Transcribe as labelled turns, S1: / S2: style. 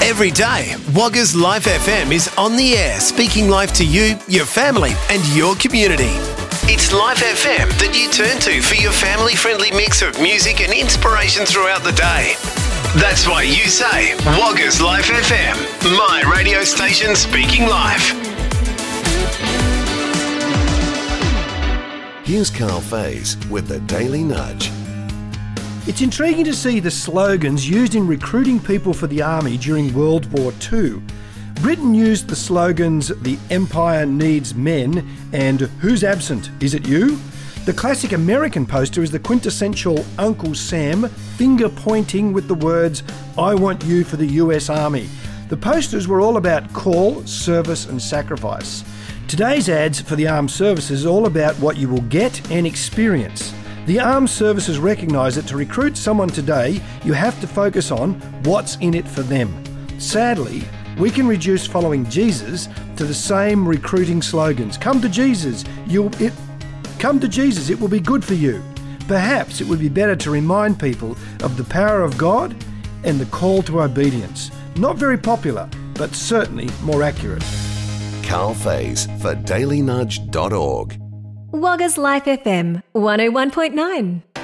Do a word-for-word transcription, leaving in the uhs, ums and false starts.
S1: Every day, Wagga's Life F M is on the air, speaking life to you, your family and your community. It's Life F M that you turn to for your family-friendly mix of music and inspiration throughout the day. That's why you say, Wagga's Life F M, my radio station speaking life.
S2: Here's Carl Faze with the Daily Nudge.
S3: It's intriguing to see the slogans used in recruiting people for the army during World War Two. Britain used the slogans, "The Empire needs men," and "Who's absent? Is it you?" The classic American poster is the quintessential Uncle Sam, finger pointing with the words, "I want you for the U S Army." The posters were all about call, service and sacrifice. Today's ads for the armed services are all about what you will get and experience. The armed services recognise that to recruit someone today, you have to focus on what's in it for them. Sadly, we can reduce following Jesus to the same recruiting slogans. Come to Jesus, you'll it come to Jesus, it will be good for you. Perhaps it would be better to remind people of the power of God and the call to obedience. Not very popular, but certainly more accurate.
S2: Carl Faze for daily nudge dot org.
S4: Wagga's Life F M one oh one point nine.